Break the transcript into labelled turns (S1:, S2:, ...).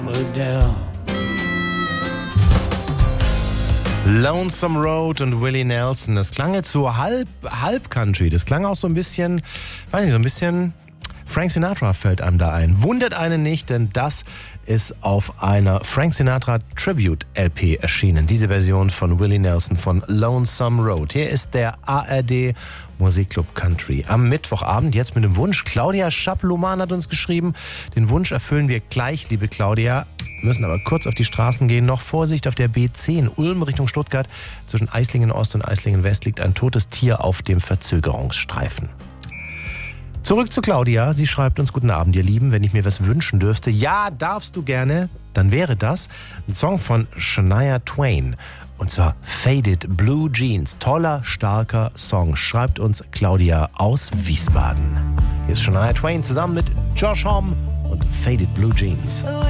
S1: Lonesome Road und Willie Nelson. Das klang jetzt so halb Country. Das klang auch so ein bisschen, weiß nicht, so ein bisschen Frank Sinatra fällt einem da ein. Wundert einen nicht, denn das ist auf einer Frank Sinatra Tribute LP erschienen. Diese Version von Willie Nelson von Lonesome Road. Hier ist der ARD Musikclub Country am Mittwochabend. Jetzt mit dem Wunsch. Claudia Schapluman hat uns geschrieben. Den Wunsch erfüllen wir gleich, liebe Claudia. Müssen aber kurz auf die Straßen gehen. Noch Vorsicht auf der B10 Ulm Richtung Stuttgart. Zwischen Eislingen Ost und Eislingen West liegt ein totes Tier auf dem Verzögerungsstreifen. Zurück zu Claudia. Sie schreibt uns: Guten Abend, ihr Lieben. Wenn ich mir was wünschen dürfte, ja, darfst du gerne, dann wäre das ein Song von Shania Twain. Und zwar Faded Blue Jeans. Toller, starker Song. Schreibt uns Claudia aus Wiesbaden. Hier ist Shania Twain zusammen mit Josh Homme und Faded Blue Jeans.